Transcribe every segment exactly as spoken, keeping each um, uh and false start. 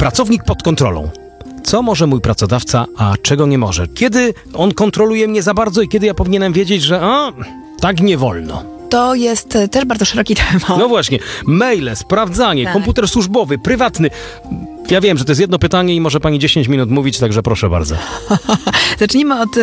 Pracownik pod kontrolą. Co może mój pracodawca, a czego nie może? Kiedy on kontroluje mnie za bardzo i kiedy ja powinienem wiedzieć, że a, tak nie wolno? To jest też bardzo szeroki temat. No właśnie, maile, sprawdzanie, tak. komputer służbowy, prywatny. Ja wiem, że to jest jedno pytanie i może pani dziesięć minut mówić, także proszę bardzo. Zacznijmy od y,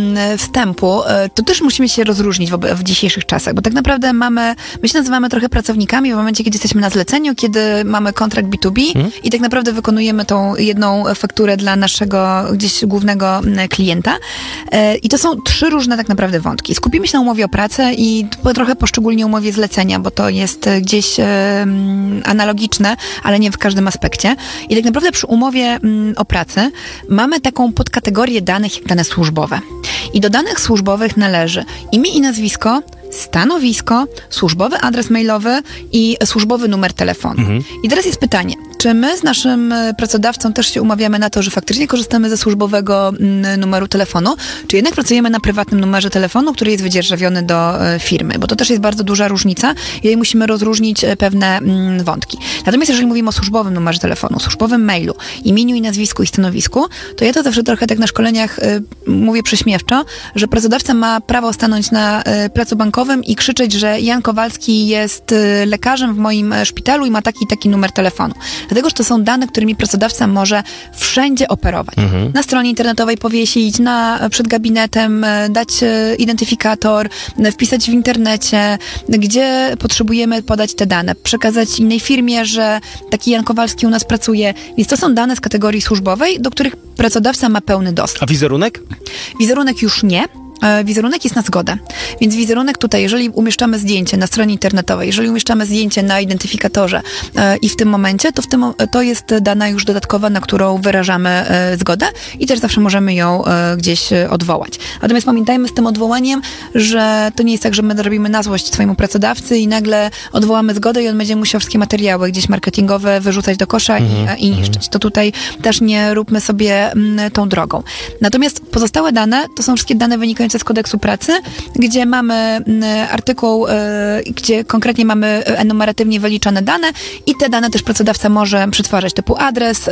wstępu. To też musimy się rozróżnić w, w dzisiejszych czasach, bo tak naprawdę mamy, my się nazywamy trochę pracownikami w momencie, kiedy jesteśmy na zleceniu, kiedy mamy kontrakt B dwa B hmm? i tak naprawdę wykonujemy tą jedną fakturę dla naszego gdzieś głównego klienta. Y, I to są trzy różne tak naprawdę wątki. Skupimy się na umowie o pracę i trochę poszczególnie umowie zlecenia, bo to jest gdzieś y, analogiczne, ale nie w każdym aspekcie. I tak naprawdę przy umowie mm, o pracę mamy taką podkategorię danych jak dane służbowe. I do danych służbowych należy imię i nazwisko, stanowisko, służbowy adres mailowy i służbowy numer telefonu. Mhm. I teraz jest pytanie, czy my z naszym pracodawcą też się umawiamy na to, że faktycznie korzystamy ze służbowego numeru telefonu, czy jednak pracujemy na prywatnym numerze telefonu, który jest wydzierżawiony do firmy, bo to też jest bardzo duża różnica i tutaj musimy rozróżnić pewne wątki. Natomiast jeżeli mówimy o służbowym numerze telefonu, służbowym mailu, imieniu i nazwisku i stanowisku, to ja to zawsze trochę tak na szkoleniach y, mówię prześmiewczo, że pracodawca ma prawo stanąć na y, placu bankowym i krzyczeć, że Jan Kowalski jest y, lekarzem w moim szpitalu i ma taki taki numer telefonu. Dlatego, że to są dane, którymi pracodawca może wszędzie operować. Mhm. Na stronie internetowej powiesić, na, przed gabinetem, dać identyfikator, wpisać w internecie, gdzie potrzebujemy podać te dane, przekazać innej firmie, że taki Jan Kowalski u nas pracuje. Więc to są dane z kategorii służbowej, do których pracodawca ma pełny dostęp. A wizerunek? Wizerunek już nie. Wizerunek jest na zgodę. Więc wizerunek tutaj, jeżeli umieszczamy zdjęcie na stronie internetowej, jeżeli umieszczamy zdjęcie na identyfikatorze e, i w tym momencie, to, w tym, to jest dana już dodatkowa, na którą wyrażamy e, zgodę i też zawsze możemy ją e, gdzieś odwołać. Natomiast pamiętajmy z tym odwołaniem, że to nie jest tak, że my robimy na złość swojemu pracodawcy i nagle odwołamy zgodę i on będzie musiał wszystkie materiały gdzieś marketingowe wyrzucać do kosza mm-hmm. i, i niszczyć. To tutaj też nie róbmy sobie m, tą drogą. Natomiast pozostałe dane, to są wszystkie dane wynikające z kodeksu pracy, gdzie mamy artykuł, gdzie konkretnie mamy enumeratywnie wyliczone dane i te dane też pracodawca może przetwarzać, typu adres,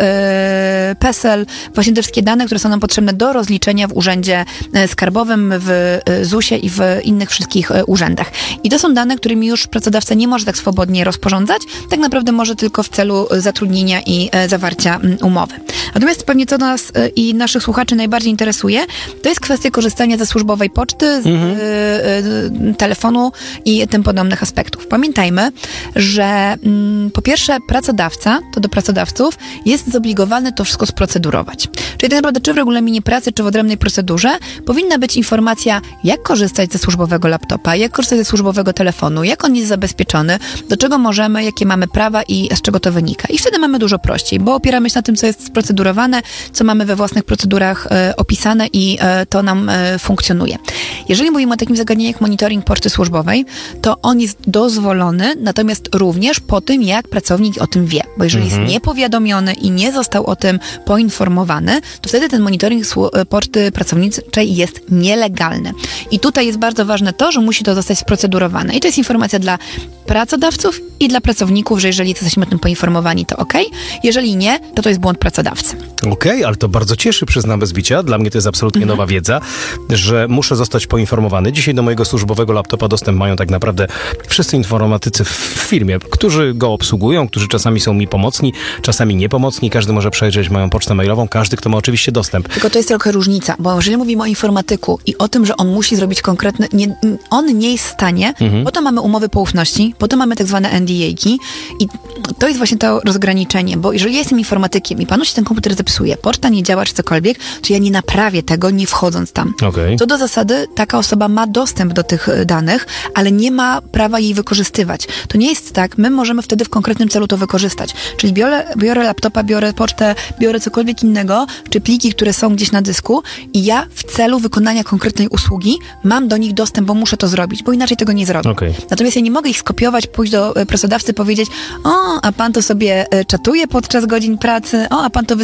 PESEL, właśnie te wszystkie dane, które są nam potrzebne do rozliczenia w urzędzie skarbowym, w zusie i w innych wszystkich urzędach. I to są dane, którymi już pracodawca nie może tak swobodnie rozporządzać, tak naprawdę może tylko w celu zatrudnienia i zawarcia umowy. Natomiast pewnie co nas i naszych słuchaczy najbardziej interesuje, to jest kwestia korzystania ze służbowej poczty, z mhm. y, y, telefonu i tym podobnych aspektów. Pamiętajmy, że mm, po pierwsze pracodawca, to do pracodawców, jest zobligowany to wszystko sprocedurować. Czyli tak naprawdę czy w regulaminie pracy, czy w odrębnej procedurze powinna być informacja, jak korzystać ze służbowego laptopa, jak korzystać ze służbowego telefonu, jak on jest zabezpieczony, do czego możemy, jakie mamy prawa i z czego to wynika. I wtedy mamy dużo prościej, bo opieramy się na tym, co jest sprocedurowane, co mamy we własnych procedurach e, opisane i e, to nam e, funkcjonuje. Jeżeli mówimy o takim zagadnieniu jak monitoring poczty służbowej, to on jest dozwolony, natomiast również po tym, jak pracownik o tym wie. Bo jeżeli mhm. jest niepowiadomiony i nie został o tym poinformowany, to wtedy ten monitoring poczty pracowniczej jest nielegalny. I tutaj jest bardzo ważne to, że musi to zostać sprocedurowane. I to jest informacja dla pracodawców i dla pracowników, że jeżeli jesteśmy o tym poinformowani, to okej. Okay. Jeżeli nie, to to jest błąd pracodawcy. Okej, okay, ale to bardzo cieszy, przyznam bez bicia. Dla mnie to jest absolutnie mhm. nowa wiedza, że muszę zostać poinformowany. Dzisiaj do mojego służbowego laptopa dostęp mają tak naprawdę wszyscy informatycy w firmie, którzy go obsługują, którzy czasami są mi pomocni, czasami niepomocni. Każdy może przejrzeć moją pocztę mailową, każdy, kto ma oczywiście dostęp. Tylko to jest trochę różnica, bo jeżeli mówimy o informatyku i o tym, że on musi zrobić konkretne... Nie, on nie jest w stanie, mhm. po to mamy umowy poufności, po to mamy tak zwane N D A-ki i to jest właśnie to rozgraniczenie, bo jeżeli ja jestem informatykiem i panu się ten komputer zepsuje, poczta nie działa czy cokolwiek, to ja nie naprawię tego, nie wchodząc tam. Okay. Co do zasady, taka osoba ma dostęp do tych danych, ale nie ma prawa jej wykorzystywać. To nie jest tak, my możemy wtedy w konkretnym celu to wykorzystać. Czyli biorę, biorę laptopa, biorę pocztę, biorę cokolwiek innego, czy pliki, które są gdzieś na dysku i ja w celu wykonania konkretnej usługi mam do nich dostęp, bo muszę to zrobić, bo inaczej tego nie zrobię. Okay. Natomiast ja nie mogę ich skopiować, pójść do pracodawcy, powiedzieć, o, a pan to sobie czatuje podczas godzin pracy, o, a pan to wysyła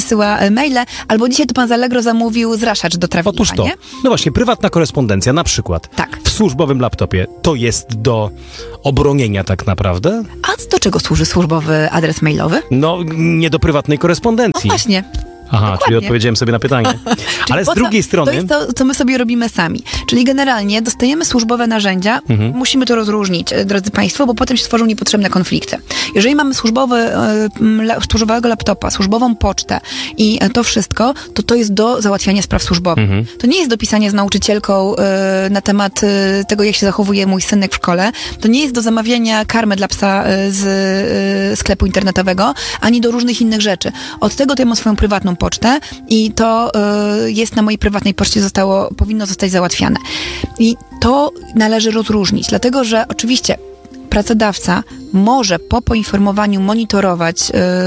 wysyła e, maile, albo dzisiaj to pan z Allegro zamówił zraszacz do trawnika, Otóż to. nie? No właśnie, prywatna korespondencja na przykład. Tak. W służbowym laptopie to jest do obronienia tak naprawdę? A do czego służy służbowy adres mailowy? No, nie do prywatnej No korespondencji. właśnie. Aha, Dokładnie. czyli odpowiedziałem sobie na pytanie. Ale z Po co- drugiej strony... To jest to, co my sobie robimy sami. Czyli generalnie dostajemy służbowe narzędzia, Mhm. musimy to rozróżnić, e, drodzy Państwo, bo potem się tworzą niepotrzebne konflikty. Jeżeli mamy służbowy, e, m, la, służbowego laptopa, służbową pocztę i e, to wszystko, to to jest do załatwiania spraw służbowych. Mhm. To nie jest do pisania z nauczycielką e, na temat e, tego, jak się zachowuje mój synek w szkole. To nie jest do zamawiania karmy dla psa e, z e, sklepu internetowego, ani do różnych innych rzeczy. Od tego to ja mam swoją prywatną pocztę i to y, jest na mojej prywatnej poczcie, zostało, powinno zostać załatwiane. I to należy rozróżnić, dlatego że oczywiście pracodawca może po poinformowaniu monitorować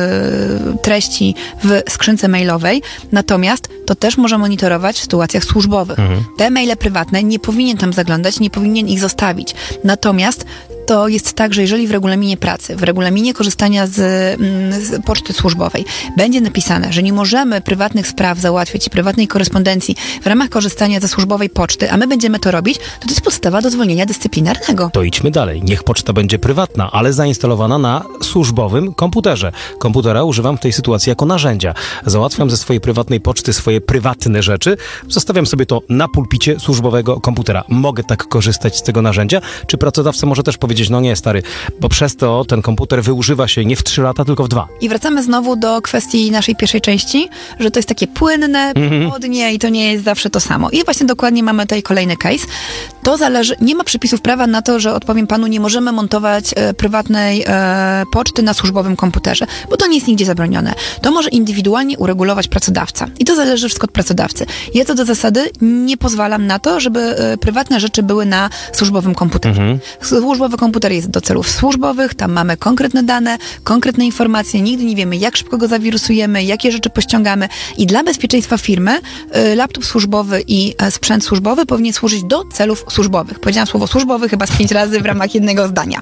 y, treści w skrzynce mailowej, natomiast to też może monitorować w sytuacjach służbowych. Mhm. Te maile prywatne nie powinien tam zaglądać, nie powinien ich zostawić. Natomiast to jest tak, że jeżeli w regulaminie pracy, w regulaminie korzystania z, mm, z poczty służbowej będzie napisane, że nie możemy prywatnych spraw załatwiać i prywatnej korespondencji w ramach korzystania ze służbowej poczty, a my będziemy to robić, to to jest podstawa do zwolnienia dyscyplinarnego. To idźmy dalej. Niech poczta będzie prywatna, ale zainstalowana na służbowym komputerze. Komputera używam w tej sytuacji jako narzędzia. Załatwiam ze swojej prywatnej poczty swoje prywatne rzeczy, zostawiam sobie to na pulpicie służbowego komputera. Mogę tak korzystać z tego narzędzia? Czy pracodawca może też powiedzieć, no nie stary, bo przez to ten komputer wyużywa się nie w trzy lata, tylko w dwa. I wracamy znowu do kwestii naszej pierwszej części, że to jest takie płynne, pochodnie i to nie jest zawsze to samo. I właśnie dokładnie mamy tutaj kolejny case. To zależy, nie ma przepisów prawa na to, że odpowiem panu, nie możemy montować e, prywatnej e, poczty na służbowym komputerze, bo to nie jest nigdzie zabronione. To może indywidualnie uregulować pracodawca. I to zależy wszystko od pracodawcy. Ja co do zasady nie pozwalam na to, żeby e, prywatne rzeczy były na służbowym komputerze. Mhm. Służbowy komputer jest do celów służbowych, tam mamy konkretne dane, konkretne informacje, nigdy nie wiemy, jak szybko go zawirusujemy, jakie rzeczy pościągamy i dla bezpieczeństwa firmy y, laptop służbowy i e, sprzęt służbowy powinien służyć do celów służbowych. Powiedziałam słowo służbowy chyba z pięć razy w ramach jednego zdania.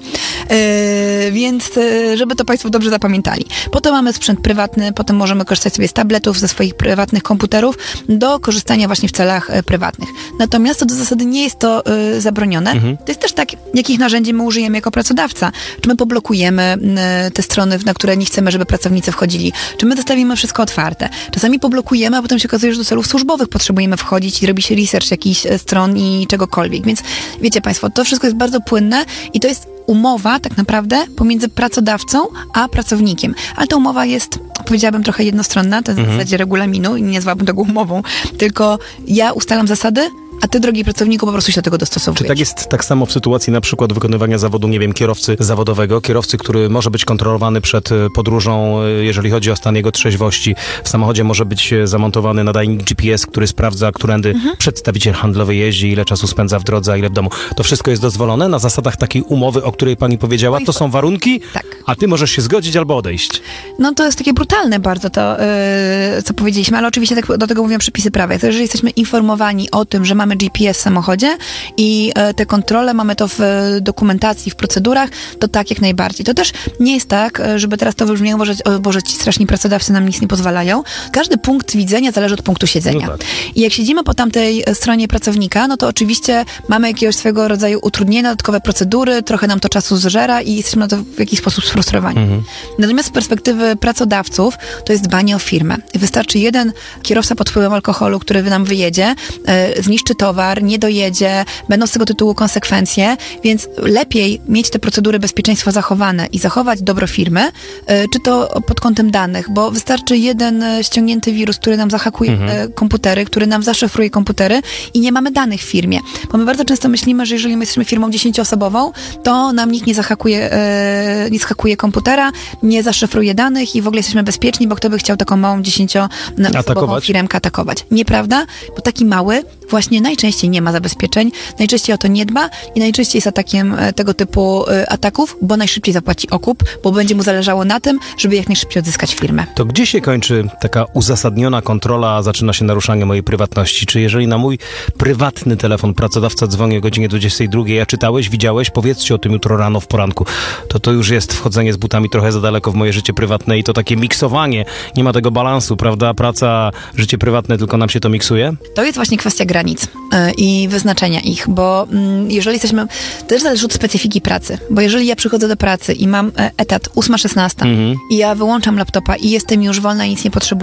Y, więc y, żeby to Państwo dobrze zapamiętali. Potem mamy sprzęt prywatny, potem możemy korzystać sobie z tabletów, ze swoich prywatnych komputerów do korzystania właśnie w celach y, prywatnych. Natomiast to do zasady nie jest to y, zabronione. Mhm. To jest też tak, jakich narzędzi my użyjemy jako pracodawca. Czy my poblokujemy y, te strony, na które nie chcemy, żeby pracownicy wchodzili? Czy my zostawimy wszystko otwarte? Czasami poblokujemy, a potem się okazuje, że do celów służbowych potrzebujemy wchodzić i robi się research jakichś e, stron i czegokolwiek. Więc wiecie Państwo, to wszystko jest bardzo płynne i to jest umowa tak naprawdę pomiędzy pracodawcą a pracownikiem. Ale ta umowa jest, powiedziałabym, trochę jednostronna, to jest Mhm. w zasadzie regulaminu i nie nazwałabym tego umową, tylko ja ustalam zasady, a ty, drogi pracowniku, po prostu się do tego dostosowujesz. Czy tak jest tak samo w sytuacji na przykład wykonywania zawodu, nie wiem, kierowcy zawodowego, kierowcy, który może być kontrolowany przed e, podróżą, e, jeżeli chodzi o stan jego trzeźwości. W samochodzie może być e, zamontowany nadajnik G P S, który sprawdza, którędy Mhm. przedstawiciel handlowy jeździ, ile czasu spędza w drodze, a ile w domu. To wszystko jest dozwolone na zasadach takiej umowy, o której pani powiedziała. To są warunki, Tak. a ty możesz się zgodzić albo odejść. No to jest takie brutalne bardzo to, yy, co powiedzieliśmy, ale oczywiście tak, do tego mówią przepisy prawa. To jeżeli jesteśmy informowani o tym, że mamy G P S w samochodzie i e, te kontrole mamy to w e, dokumentacji, w procedurach, to tak jak najbardziej. To też nie jest tak, e, żeby teraz to wybrzmiało, że o Boże, ci straszni pracodawcy nam nic nie pozwalają. Każdy punkt widzenia zależy od punktu siedzenia. No tak. I jak siedzimy po tamtej e, stronie pracownika, no to oczywiście mamy jakiegoś swego rodzaju utrudnienia, dodatkowe procedury, trochę nam to czasu zżera i jesteśmy na to w jakiś sposób sfrustrowani. Mhm. Natomiast z perspektywy pracodawców to jest dbanie o firmę. Wystarczy jeden kierowca pod wpływem alkoholu, który nam wyjedzie, e, zniszczy towar, nie dojedzie, będą z tego tytułu konsekwencje, więc lepiej mieć te procedury bezpieczeństwa zachowane i zachować dobro firmy, e, czy to pod kątem danych, bo wystarczy jeden e, ściągnięty wirus, który nam zahakuje Mhm. e, komputery, który nam zaszyfruje komputery i nie mamy danych w firmie. Bo my bardzo często myślimy, że jeżeli my jesteśmy firmą dziesięcioosobową, to nam nikt nie zahakuje, e, nie zhakuje komputera, nie zaszyfruje danych i w ogóle jesteśmy bezpieczni, bo kto by chciał taką małą dziesięcioosobową Atakować? firmkę atakować. Nieprawda? Bo taki mały właśnie najczęściej nie ma zabezpieczeń, najczęściej o to nie dba i najczęściej jest atakiem e, tego typu e, ataków, bo najszybciej zapłaci okup, bo będzie mu zależało na tym, żeby jak najszybciej odzyskać firmę. To gdzie się kończy taka uzasadniona kontrola, a zaczyna się naruszanie mojej prywatności? Czy jeżeli na mój prywatny telefon pracodawca dzwoni o godzinie dwudziestej drugiej, a czytałeś, widziałeś, powiedzcie o tym jutro rano w poranku, to to już jest wchodzenie z butami trochę za daleko w moje życie prywatne i to takie miksowanie. Nie ma tego balansu, prawda? Praca, życie prywatne, tylko nam się to miksuje? To jest właśnie kwestia granic y, i wyznaczenia ich, bo mm, jeżeli jesteśmy, to też zależy od specyfiki pracy, bo jeżeli ja przychodzę do pracy i mam e, etat ósma szesnasta Mhm. i ja wyłączam laptopa i jestem już wolna i nic nie potrzebuję,